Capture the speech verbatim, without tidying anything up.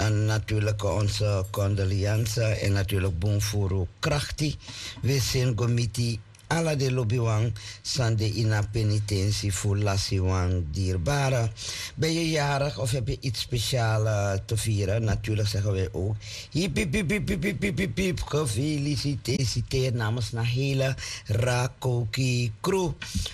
dan natuurlijk onze condolences en natuurlijk Bonforo Krachti. We zijn gomiti ala de lobiwang sande ina penitentie voor lasiwang dierbare. Ben je jarig of heb je iets speciaals te vieren? Natuurlijk zeggen wij ook hip hip hip hip hip hip hip hip hip. Gefeliciteerd namens de hele Rakoki crew.